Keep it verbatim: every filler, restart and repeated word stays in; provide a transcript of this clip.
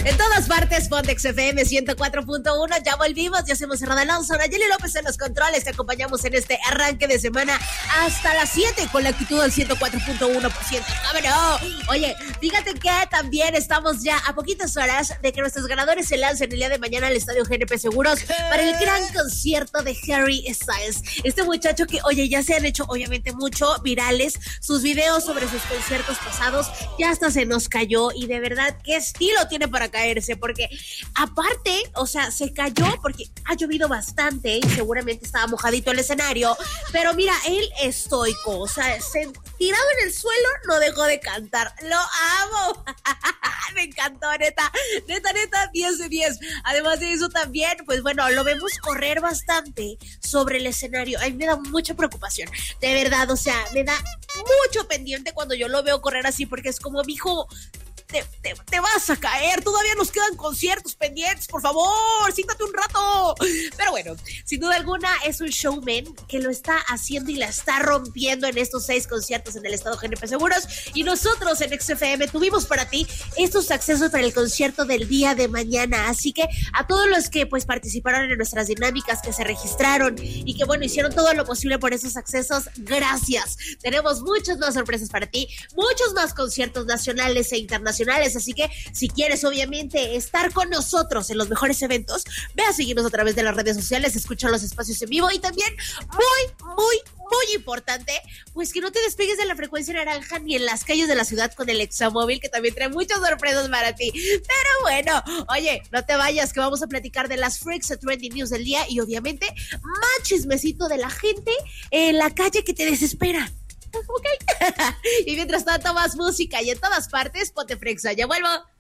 En todas partes, Pontex F M ciento cuatro punto uno. Ya volvimos, ya hacemos cerrada Alonso, Nayeli López en los controles. Te acompañamos en este arranque de semana hasta las siete con la actitud del ciento cuatro punto uno por ciento. ¡Cabrón! Oye, fíjate que también estamos ya a poquitas horas de que nuestros ganadores se lancen el día de mañana al Estadio G N P Seguros para el gran concierto de Harry Styles. Este muchacho que, oye, ya se han hecho obviamente mucho virales sus videos sobre sus conciertos pasados, ya hasta se nos cayó y de verdad, qué estilo tiene para caerse, porque aparte, o sea, se cayó porque ha llovido bastante y seguramente estaba mojadito el escenario, pero mira, él estoico, o sea, se, tirado en el suelo, no dejó de cantar. ¡Lo amo! Me encantó, neta, neta, neta, diez de diez. Además de eso también, pues bueno, lo vemos correr bastante sobre el escenario. A mí me da mucha preocupación, de verdad, o sea, me da mucho pendiente cuando yo lo veo correr así, porque es como, mijo, Te, te, te vas a caer, todavía nos quedan conciertos pendientes, por favor, siéntate un rato. Pero bueno, sin duda alguna es un showman que lo está haciendo y la está rompiendo en estos seis conciertos en el estado G N P Seguros, y nosotros en X F M tuvimos para ti estos accesos para el concierto del día de mañana, así que a todos los que pues participaron en nuestras dinámicas, que se registraron y que bueno, hicieron todo lo posible por esos accesos, gracias. Tenemos muchas más sorpresas para ti, muchos más conciertos nacionales e internacionales. Así que si quieres obviamente estar con nosotros en los mejores eventos, ve a seguirnos a través de las redes sociales, escucha los espacios en vivo y también muy, muy, muy importante, pues que no te despegues de la frecuencia naranja ni en las calles de la ciudad con el Examóvil, que también trae muchas sorpresas para ti. Pero bueno, oye, no te vayas, que vamos a platicar de las Freaks Trending News del día y obviamente más chismecito de la gente en la calle que te desespera. Ok. Y mientras tanto, más música y en todas partes, ponte frexa. Ya vuelvo.